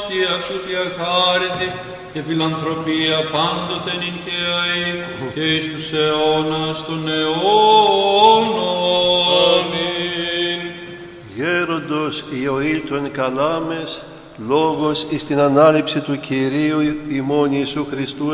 γνώστη αυτού θειαχάρητη και φιλανθρωπία πάντοτε νικαίη και εις τους αιώνας των αιώνων. Αμήν. Γέροντος Ιωήλ των Καλάμες, λόγος εις την ανάληψη του Κυρίου ημών Ιησού Χριστού